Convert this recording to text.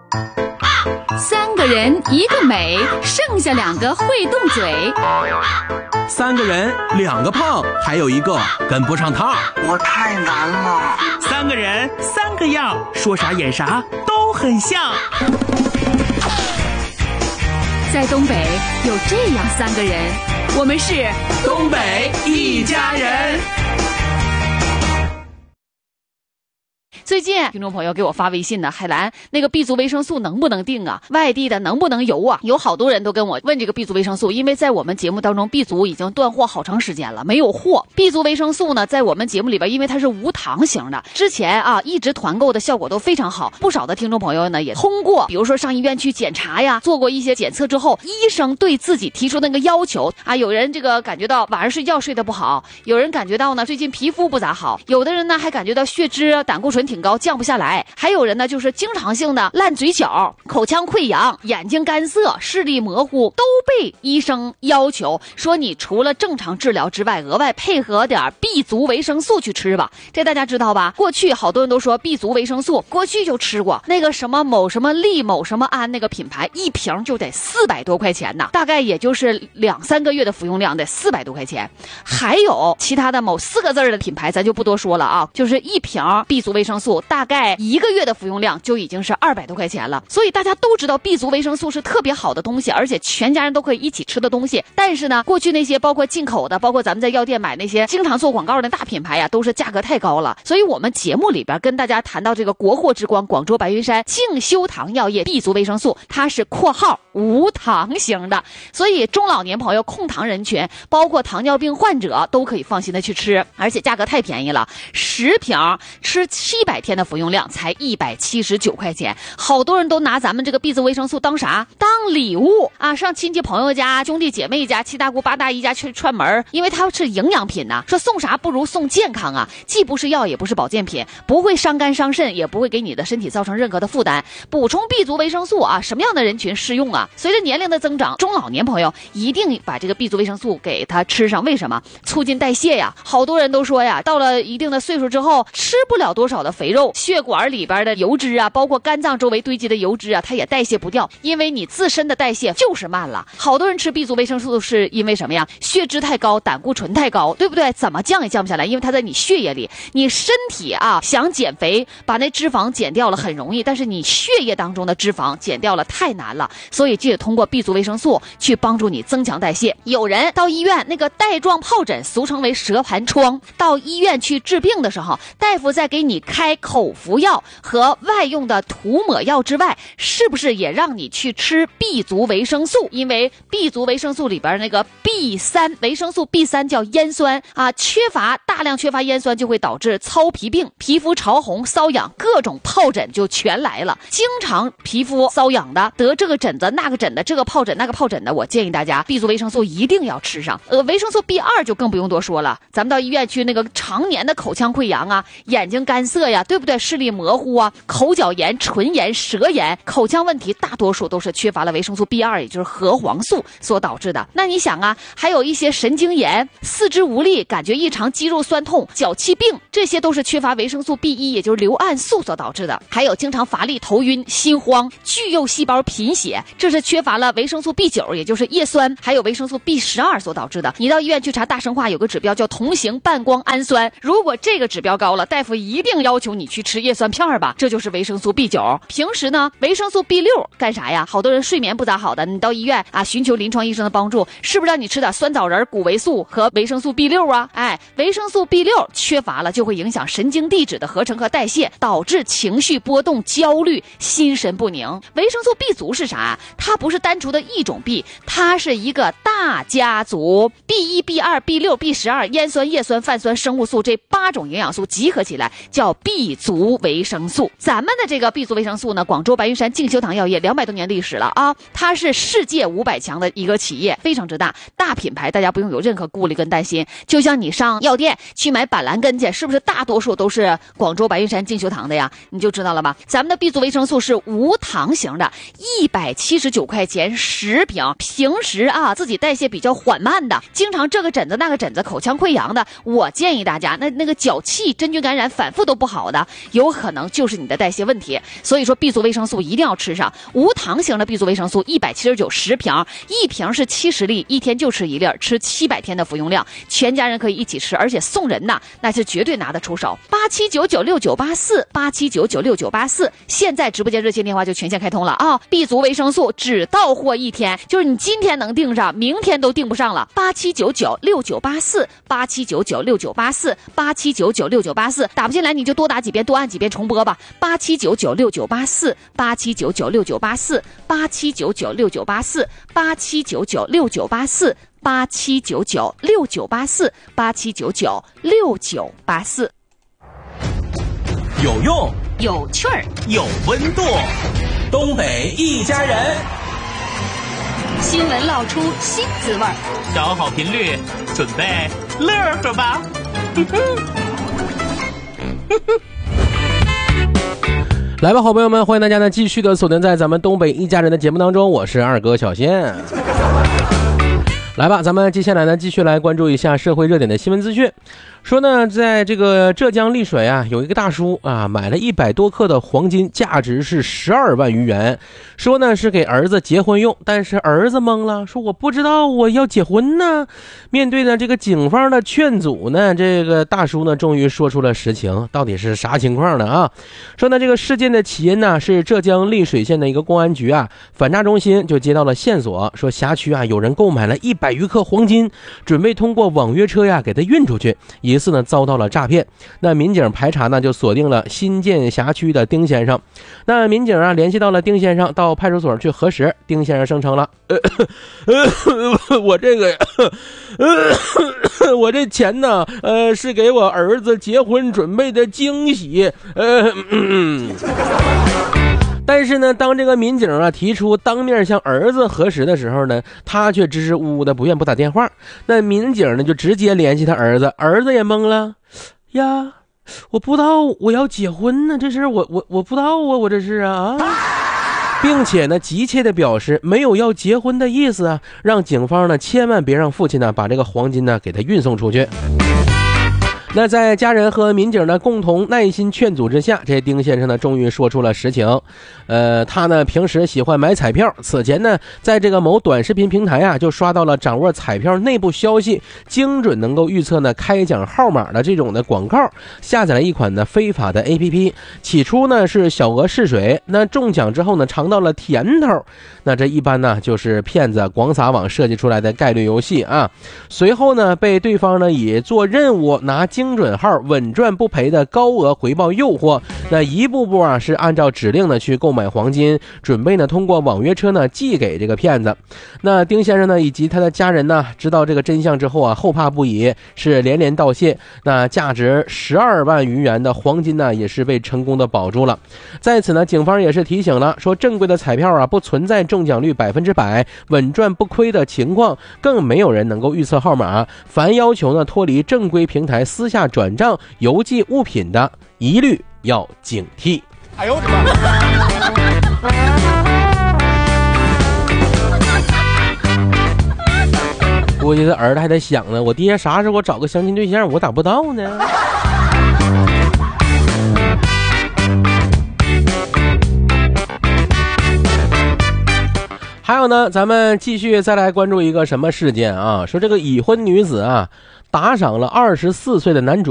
3个人1个美，剩下2个会动嘴。 3个人2个胖，还有1个跟不上趟。 我太难了。 3个人3个样，说啥演啥都很像。 在东北有这样3个人，我们是东北一家人。 最近听众朋友给我发微信呢，海兰，那个 B 族维生素能不能定啊？外地的能不能邮啊？有好多人都跟我问这个 B 族维生素，因为在我们节目当中 B 族已经断货好长时间了，没有货。B 族维生素呢，在我们节目里边，因为它是无糖型的，之前啊一直团购的效果都非常好，不少的听众朋友呢也通过，比如说上医院去检查呀，做过一些检测之后，医生对自己提出那个要求啊，有人这个感觉到晚上睡觉睡得不好，有人感觉到呢最近皮肤不咋好，有的人呢还感觉到血脂、胆固醇挺高，降不下来，还有人呢就是经常性的烂嘴角、口腔溃疡、眼睛干涩、视力模糊，都被医生要求说你除了正常治疗之外，额外配合点 B 族维生素去吃吧。这大家知道吧？过去好多人都说 B 族维生素，过去就吃过那个什么某什么利某什么安那个品牌，一瓶就得400多块钱呢，大概也就是2-3个月的服用量得400多块钱。还有其他的某4个字的品牌咱就不多说了啊，就是一瓶 B 族维生素大概1个月的服用量就已经是200多块钱了。所以大家都知道 B 族维生素是特别好的东西，而且全家人都可以一起吃的东西。但是呢，过去那些包括进口的，包括咱们在药店买那些经常做广告的大品牌呀，都是价格太高了。所以我们节目里边跟大家谈到这个国货之光广州白云山净修堂药业 B 族维生素，它是括号无糖型的，所以中老年朋友、控糖人群，包括糖尿病患者都可以放心的去吃，而且价格太便宜了，10瓶吃700天的服用量才179块钱。好多人都拿咱们这个 B 族维生素当啥？当礼物啊，上亲戚朋友家、兄弟姐妹家、七大姑八大姨家去串门，因为它是营养品呐，说送啥不如送健康啊，既不是药也不是保健品，不会伤肝伤肾，也不会给你的身体造成任何的负担。补充 B 族维生素啊，什么样的人群适用啊？随着年龄的增长，中老年朋友一定把这个 B 族维生素给它吃上。为什么？促进代谢呀。好多人都说呀，到了一定的岁数之后，吃不了多少的肥肉，血管里边的油脂啊，包括肝脏周围堆积的油脂啊，它也代谢不掉，因为你自身的代谢就是慢了。好多人吃 B 族维生素是因为什么呀？血脂太高，胆固醇太高，对不对？怎么降也降不下来，因为它在你血液里。你身体啊想减肥，把那脂肪减掉了很容易，但是你血液当中的脂肪减掉了太难了，所以就得通过 B 族维生素去帮助你增强代谢。有人到医院那个带状疱疹，俗称为蛇盘疮，到医院去治病的时候，大夫在给你开口服药和外用的涂抹药之外，是不是也让你去吃 B 族维生素？因为 B 族维生素里边那个 B3 维生素 B3叫烟酸啊，大量缺乏烟酸就会导致糙皮病、皮肤潮红、瘙痒，各种疱疹就全来了。经常皮肤瘙痒的，得这个疹子那个疹的，这个疱疹那个疱疹的，我建议大家 B 族维生素一定要吃上。维生素 B2 就更不用多说了，咱们到医院去那个常年的口腔溃疡啊、眼睛干涩呀，对不对？视力模糊啊、口角炎、唇炎、舌炎、口腔问题，大多数都是缺乏了维生素 B2， 也就是核黄素所导致的。那你想啊，还有一些神经炎、四肢无力、感觉异常、肌肉酸痛、脚气病，这些都是缺乏维生素 B1， 也就是硫胺素所导致的。还有经常乏力、头晕、心慌、巨幼细胞贫血，这是缺乏了维生素 B9， 也就是叶酸，还有维生素 B12 所导致的。你到医院去查大生化有个指标叫同型半胱氨酸，如果这个指标高了，大夫一定要求你去吃叶酸片吧，这就是维生素 B9。 平时呢，维生素 B6 干啥呀？好多人睡眠不咋好的，你到医院啊寻求临床医生的帮助，是不是让你吃点酸枣仁、谷维素和维生素 B6 啊？维生素 B6 缺乏了就会影响神经递质的合成和代谢，导致情绪波动、焦虑、心神不宁。维生素 B 族是啥？它不是单独的一种 B， 它是一个大家族， B1、B2、B6、B12、烟酸、叶酸、泛酸、生物素这8种营养素集合起来叫 B 族维生素。咱们的这个 B 族维生素呢，广州白云山净修堂药业200多年历史了啊，它是世界500强的一个企业，非常之大品牌，大家不用有任何顾虑跟担心。就像你上药店去买板蓝根去，是不是大多数都是广州白云山净修堂的呀？你就知道了吧。咱们的 B 族维生素是无糖型的，179块钱10瓶。平时啊自己代谢比较缓慢的，经常这个疹子那个疹子、口腔溃疡的，我建议大家那个脚气、真菌感染反复都不好少的，有可能就是你的代谢问题。所以说 B 族维生素一定要吃上。无糖型的 B 族维生素179，10瓶，1瓶是70粒，一天就吃1粒，吃700天的服用量，全家人可以一起吃，而且送人呐，那是绝对拿得出手。87996984，87996984，现在直播间热线电话就全线开通了啊！B 族维生素只到货1天，就是你今天能订上，明天都订不上了。87996984，87996984，87996984，打不进来你就多打几遍，多按几遍重播吧。87996984，87996984，87996984，87996984， 有用， 有趣儿， 有温度，东北一家人。 新闻唠出新滋味儿， 找好频率，准备乐呵吧。 来吧，好朋友们，欢迎大家呢继续的锁定在咱们东北一家人的节目当中，我是二哥小仙。来吧，咱们接下来呢继续来关注一下社会热点的新闻资讯。说呢，在这个浙江丽水啊，有一个大叔啊，买了100多克的黄金，价值是12万余元，说呢是给儿子结婚用，但是儿子懵了，说我不知道我要结婚呢。面对呢这个警方的劝阻呢，这个大叔呢终于说出了实情，到底是啥情况呢啊？说呢这个事件的起因呢是浙江丽水县的一个公安局啊反诈中心就接到了线索，说辖区啊有人购买了100余克黄金，准备通过网约车呀给他运出去，疑似呢遭到了诈骗。那民警排查呢就锁定了新建辖区的丁先生。那民警啊联系到了丁先生，到派出所去核实，丁先生声称了我这个我这钱呢是给我儿子结婚准备的惊喜但是呢，当这个民警啊提出当面向儿子核实的时候呢，他却支支吾吾的不愿不打电话。那民警呢就直接联系他儿子，儿子也懵了呀，我不知道我要结婚呢，这事我不知道啊，我这是啊，并且呢急切的表示没有要结婚的意思啊，让警方呢千万别让父亲呢把这个黄金呢给他运送出去。那在家人和民警的共同耐心劝阻之下，这丁先生呢终于说出了实情。他呢平时喜欢买彩票，此前呢在这个某短视频平台啊就刷到了掌握彩票内部消息，精准能够预测呢开奖号码的这种的广告，下载了一款呢非法的 APP。起初呢是小额试水，那中奖之后呢尝到了甜头，那这一般呢就是骗子广撒网设计出来的概率游戏啊。随后呢被对方呢以做任务拿精准号稳赚不赔的高额回报诱惑，那一步步啊是按照指令呢去购买黄金，准备呢通过网约车呢寄给这个骗子。那丁先生呢以及他的家人呢知道这个真相之后啊后怕不已，是连连道谢。那价值12万余元的黄金呢也是被成功的保住了。在此呢警方也是提醒了，说正规的彩票啊不存在中奖率100%稳赚不亏的情况，更没有人能够预测号码，凡要求呢脱离正规平台私下转账邮寄物品的一律要警惕。哎呦我的妈！估计他儿子还在想呢，我爹啥时候我找个相亲对象，我咋不到呢？还有呢，咱们继续再来关注一个什么事件啊？说这个已婚女子啊，打赏了24岁的男主